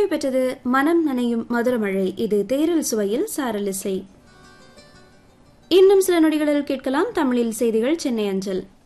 நிறைவு பெற்றது மனம் நனையும் மதுரமழை. இது தேரல் சுவையில் சாரலிசை. இன்னும் சில நொடிகளில் கேட்கலாம் தமிழில் செய்திகள் சென்னை அஞ்சல்.